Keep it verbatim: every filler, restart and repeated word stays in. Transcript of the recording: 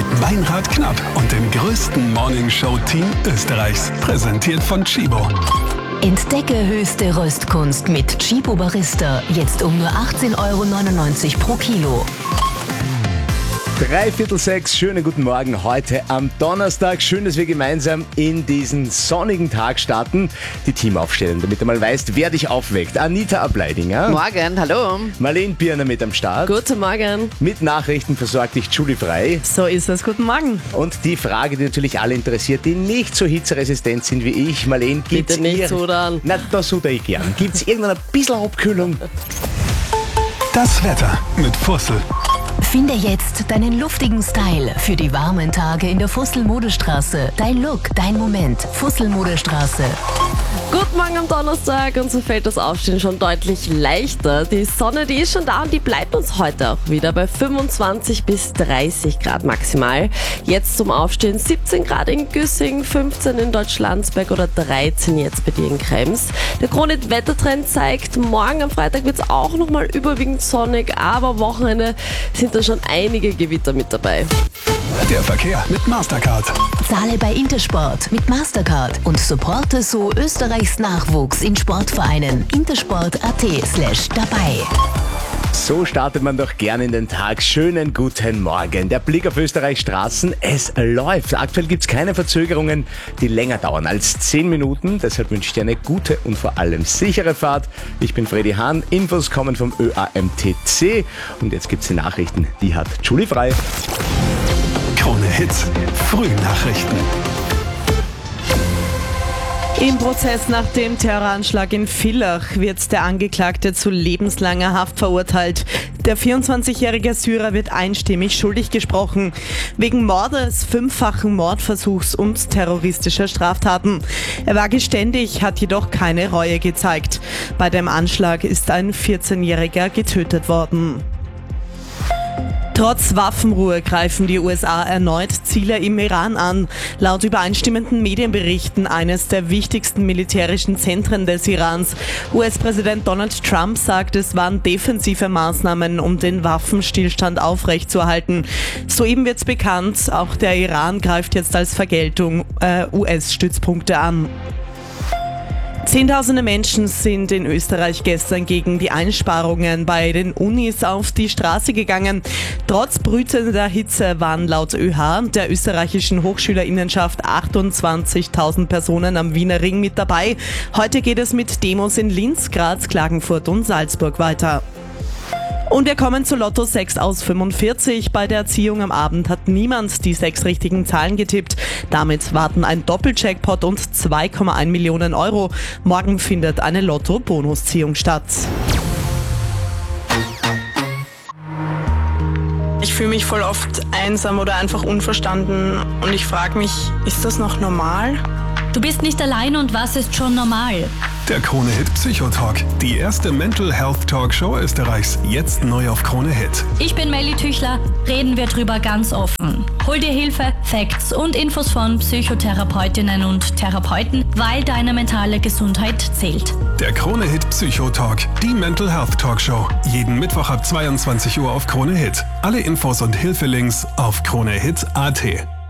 mit Meinrad Knapp und dem größten Morningshow-Team Österreichs. Präsentiert von Chibo. Entdecke höchste Röstkunst mit Chibo Barista. Jetzt um nur achtzehn Euro neunundneunzig pro Kilo. Dreiviertel sechs, schönen guten Morgen heute am Donnerstag. Schön, dass wir gemeinsam in diesen sonnigen Tag starten. Die Teamaufstellung, damit du mal weißt, wer dich aufweckt. Anita Ableidinger. Morgen, hallo. Marlene Birner mit am Start. Guten Morgen. Mit Nachrichten versorgt dich Julie Frei. So ist es, guten Morgen. Und die Frage, die natürlich alle interessiert, die nicht so hitzeresistent sind wie ich. Marlene, gibt's Bitte nicht ir- sudern. Na, das suche ich gern. Gibt es irgendeine bisschen Abkühlung? Das Wetter mit Fussel. Finde jetzt deinen luftigen Style für die warmen Tage in der Fussel-Modestraße. Dein Look, dein Moment. Fussel-Modestraße. Guten Morgen am Donnerstag und so fällt das Aufstehen schon deutlich leichter. Die Sonne, die ist schon da und die bleibt uns heute auch wieder bei fünfundzwanzig bis dreißig Grad maximal. Jetzt zum Aufstehen siebzehn Grad in Güssing, fünfzehn in Deutschlandsberg oder dreizehn jetzt bei dir in Krems. Der Kronit-Wettertrend zeigt, morgen am Freitag wird es auch nochmal überwiegend sonnig, aber am Wochenende sind da schon einige Gewitter mit dabei. Der Verkehr mit Mastercard. Zahle bei Intersport mit Mastercard und supporte so Österreichs Nachwuchs in Sportvereinen. intersport.at slash dabei. So startet man doch gern in den Tag. Schönen guten Morgen. Der Blick auf Österreichs Straßen, es läuft. Aktuell gibt es keine Verzögerungen, die länger dauern als zehn Minuten. Deshalb wünsche ich dir eine gute und vor allem sichere Fahrt. Ich bin Freddy Hahn, Infos kommen vom Ö A M T C. Und jetzt gibt es die Nachrichten, die hat Julie Frei. Krone Hits, Frühnachrichten. Im Prozess nach dem Terroranschlag in Villach wird der Angeklagte zu lebenslanger Haft verurteilt. Der vierundzwanzigjährige Syrer wird einstimmig schuldig gesprochen. Wegen Mordes, fünffachen Mordversuchs und terroristischer Straftaten. Er war geständig, hat jedoch keine Reue gezeigt. Bei dem Anschlag ist ein vierzehnjähriger getötet worden. Trotz Waffenruhe greifen die U S A erneut Ziele im Iran an. Laut übereinstimmenden Medienberichten eines der wichtigsten militärischen Zentren des Irans. U S-Präsident Donald Trump sagt, es waren defensive Maßnahmen, um den Waffenstillstand aufrechtzuerhalten. Soeben wird bekannt, auch der Iran greift jetzt als Vergeltung äh, U S-Stützpunkte an. Zehntausende Menschen sind in Österreich gestern gegen die Einsparungen bei den Unis auf die Straße gegangen. Trotz brütender Hitze waren laut Ö H, der österreichischen Hochschülerinnenschaft, achtundzwanzigtausend Personen am Wiener Ring mit dabei. Heute geht es mit Demos in Linz, Graz, Klagenfurt und Salzburg weiter. Und wir kommen zu Lotto sechs aus fünfundvierzig. Bei der Erziehung am Abend hat niemand die sechs richtigen Zahlen getippt. Damit warten ein Doppeljackpot und zwei Komma eins Millionen Euro. Morgen findet eine Lotto-Bonusziehung statt. Ich fühle mich voll oft einsam oder einfach unverstanden und ich frage mich, ist das noch normal? Du bist nicht allein und was ist schon normal? Der Krone Hit Psychotalk. Die erste Mental Health Talkshow Österreichs. Jetzt neu auf Krone Hit. Ich bin Melly Tüchler, reden wir drüber ganz offen. Hol dir Hilfe, Facts und Infos von Psychotherapeutinnen und Therapeuten, weil deine mentale Gesundheit zählt. Der Krone Hit Psychotalk. Die Mental Health Talkshow. Jeden Mittwoch ab zweiundzwanzig Uhr auf Krone Hit. Alle Infos und Hilfelinks auf kronehit punkt at.